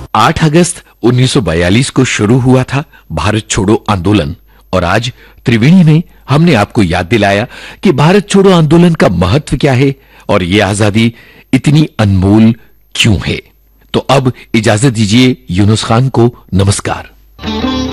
8 अगस्त 1942 को शुरू हुआ था भारत छोड़ो आंदोलन और आज त्रिवेणी में हमने आपको याद दिलाया कि भारत छोड़ो आंदोलन का महत्व क्या है और ये आजादी इतनी अनमोल क्यों है। तो अब इजाजत दीजिए यूनुस खान को। नमस्कार।